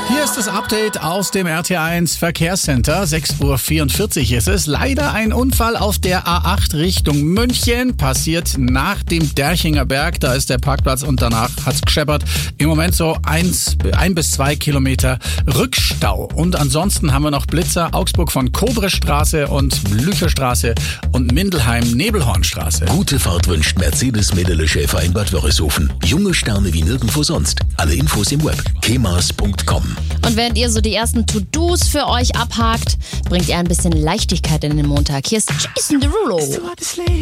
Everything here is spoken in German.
Hier ist das Update aus dem RT1 Verkehrscenter. 6:44 Uhr ist es. Leider ein Unfall auf der A8 Richtung München. Passiert nach dem Derchinger Berg. Da ist der Parkplatz und danach hat's gescheppert. Im Moment so 1 bis 2 Kilometer Rückstau. Und ansonsten haben wir noch Blitzer. Augsburg von Kobrestraße und Blücherstraße und Mindelheim-Nebelhornstraße. Gute Fahrt wünscht Mercedes-Medele-Schäfer in Bad Wörishofen. Junge Sterne wie nirgendwo sonst. Alle Infos im Web. kemas.com. Und während ihr so die ersten To-Dos für euch abhakt, bringt ihr ein bisschen Leichtigkeit in den Montag. Hier ist Jason Derulo.